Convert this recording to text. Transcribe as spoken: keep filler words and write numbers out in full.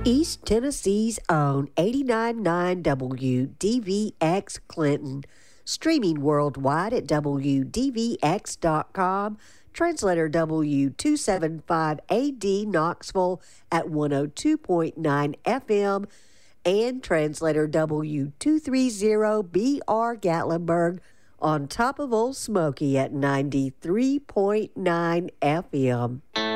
East Tennessee's own eighty-nine point nine W D V X Clinton, streaming worldwide at W D V X dot com. Translator W two seventy-five A D Knoxville at one oh two point nine F M, and translator W two thirty B R Gatlinburg on top of Old Smoky at ninety-three point nine F M.